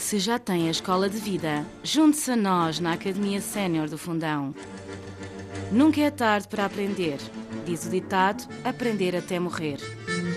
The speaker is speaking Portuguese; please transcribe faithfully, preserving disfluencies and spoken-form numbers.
Se já tem a escola de vida, junte-se a nós na Academia Sénior do Fundão. Nunca é tarde para aprender. Diz o ditado, aprender até morrer.